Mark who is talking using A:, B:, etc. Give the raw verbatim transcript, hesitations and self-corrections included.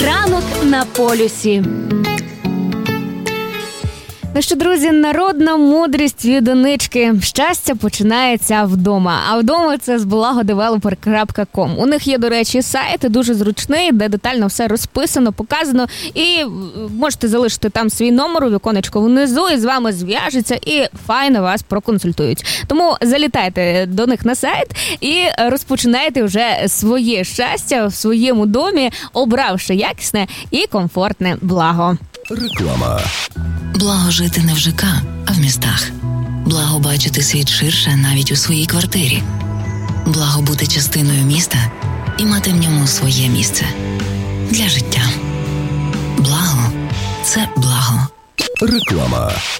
A: Ранок на полюсі. Ну що, друзі, народна мудрість від Онички. Щастя починається вдома. А вдома це з благодевелопер крапка ком. У них є, до речі, сайт, дуже зручний, де детально все розписано, показано. І можете залишити там свій номер у віконечко внизу, і з вами зв'яжуться, і файно вас проконсультують. Тому залітайте до них на сайт і розпочинайте вже своє щастя в своєму домі, обравши якісне і комфортне благо.
B: Реклама.
C: Благо жити не в ЖК, а в містах. Благо бачити світ ширше навіть у своїй квартирі. Благо бути частиною міста і мати в ньому своє місце. Для життя. Благо – це благо.
B: Реклама.